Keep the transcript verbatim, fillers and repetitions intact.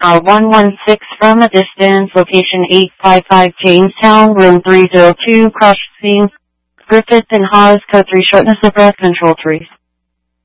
Uh, one one six from a distance, location eight five five Jamestown, room three oh two, crash scene, Griffith and Haas, code three, shortness of breath, control three.